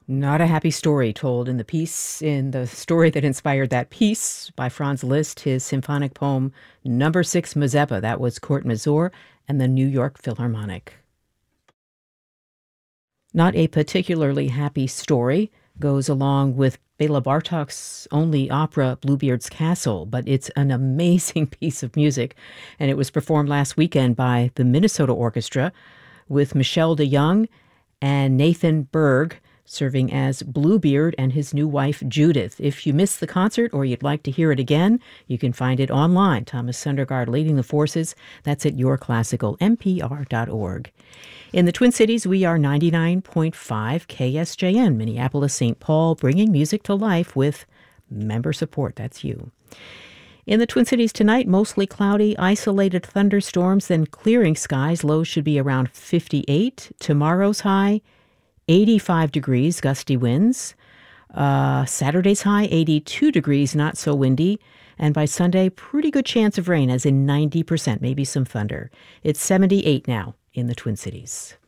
Not a happy story told in the story that inspired that piece by Franz Liszt, his symphonic poem Number 6 Mazeppa. That was Court Mazur and the New York Philharmonic. Not a particularly happy story goes along with Bela Bartok's only opera, Bluebeard's Castle, but it's an amazing piece of music, and it was performed last weekend by the Minnesota Orchestra with Michelle DeYoung and Nathan Berg serving as Bluebeard and his new wife, Judith. If you missed the concert or you'd like to hear it again, you can find it online. Thomas Sundergaard leading the forces. That's at yourclassicalmpr.org. In the Twin Cities, we are 99.5 KSJN, Minneapolis, St. Paul, bringing music to life with member support. That's you. In the Twin Cities tonight, mostly cloudy, isolated thunderstorms, then clearing skies. Lows should be around 58. Tomorrow's high, 85 degrees, gusty winds. Saturday's high, 82 degrees, not so windy. And by Sunday, pretty good chance of rain, as in 90%, maybe some thunder. It's 78 now in the Twin Cities.